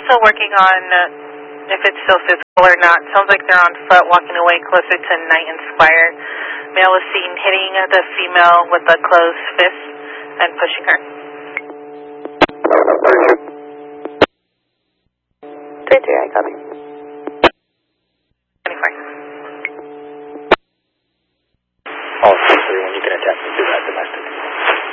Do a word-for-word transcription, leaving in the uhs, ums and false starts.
also working on uh, if it's still physical or not. Sounds like they're on foot, walking away closer to Knight and Squire. Male was seen hitting the female with a closed fist and pushing her. three three, I copy. twenty-four. All three three, when you can attach me to that domestic.